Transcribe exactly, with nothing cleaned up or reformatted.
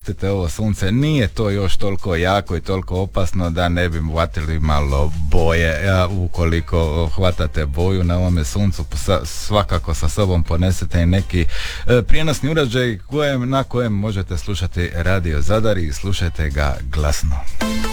uhvatite ovo sunce, nije to još toliko jako i toliko opasno da ne bi uhvatili malo boje. Ja, ukoliko hvatate boju na ovome suncu, svakako sa sobom ponesete i neki e, prijenosni uređaj kojem, na kojem možete slušati Radio Zadar i slušajte ga glasno.